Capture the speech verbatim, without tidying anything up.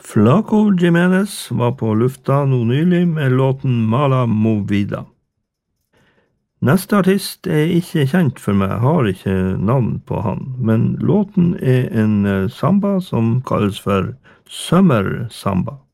Flaco Jimenez var på lufta nå nylig med låten Mala Movida. Neste artist er ikke kjent for meg, har ikke navn på han, men låten er en samba som kalles for Summer Samba.